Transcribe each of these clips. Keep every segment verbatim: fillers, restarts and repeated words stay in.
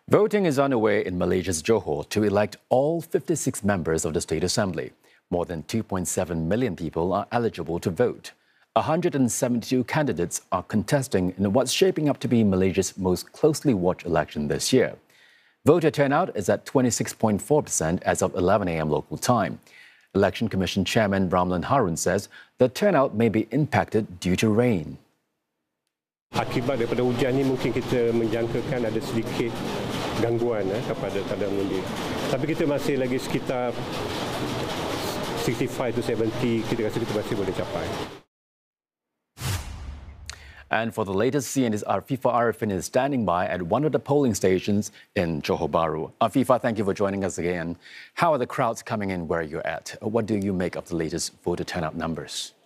Voting is underway in Malaysia's Johor to elect all fifty-six members of the State Assembly. More than two point seven million people are eligible to vote. one hundred seventy-two candidates are contesting in what's shaping up to be Malaysia's most closely watched election this year. Voter turnout is at twenty-six point four percent as of eleven a m local time. Election Commission Chairman Ramlan Harun says the turnout may be impacted due to rain. Akibat daripada hujan ni mungkin kita menjangkakan ada sedikit gangguan eh, kepada tanda undi. Tapi kita masih lagi sekitar sixty-five to seventy, kita rasa kita masih boleh capai. And for the latest, C N N's Arfifa Arifin is standing by at one of the polling stations in Johor Bahru. Arfifa, thank you for joining us again. How are the crowds coming in where you're at? What do you make of the latest voter turnout numbers?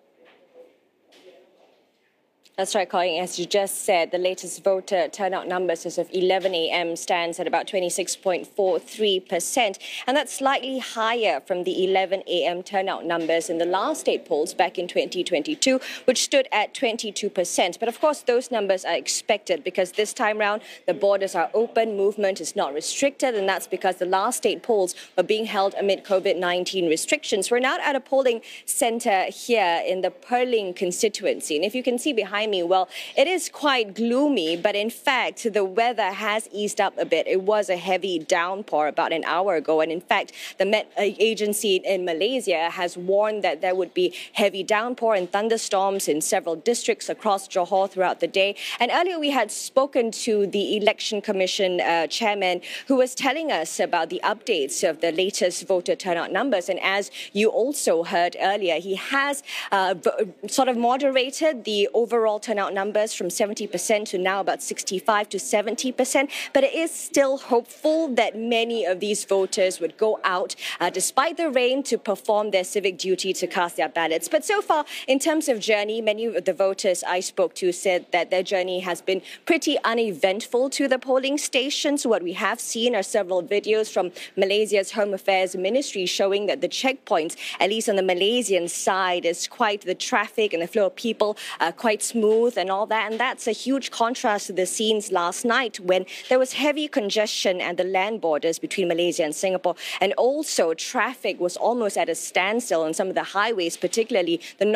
That's right, Colin. As you just said, the latest voter turnout numbers as of eleven a m stands at about twenty-six point four three percent, and that's slightly higher from the eleven a m turnout numbers in the last state polls back in twenty twenty-two, which stood at twenty-two percent. But of course, those numbers are expected because this time round, the borders are open, movement is not restricted, and that's because the last state polls were being held amid COVID nineteen restrictions. We're now at a polling centre here in the Perling constituency, and if you can see behind me, well, it is quite gloomy, but in fact, the weather has eased up a bit. It was a heavy downpour about an hour ago, and in fact, the Met Agency in Malaysia has warned that there would be heavy downpour and thunderstorms in several districts across Johor throughout the day. And earlier, we had spoken to the Election Commission uh, chairman, who was telling us about the updates of the latest voter turnout numbers. And as you also heard earlier, he has uh, sort of moderated the overall turnout numbers from seventy percent to now about sixty-five to seventy percent. But it is still hopeful that many of these voters would go out uh, despite the rain to perform their civic duty to cast their ballots. But so far, in terms of journey, many of the voters I spoke to said that their journey has been pretty uneventful to the polling stations. What we have seen are several videos from Malaysia's Home Affairs Ministry showing that the checkpoints, at least on the Malaysian side, is quite the traffic and the flow of people uh, quite smooth and all that. And that's a huge contrast to the scenes last night when there was heavy congestion at the land borders between Malaysia and Singapore. And also traffic was almost at a standstill on some of the highways, particularly the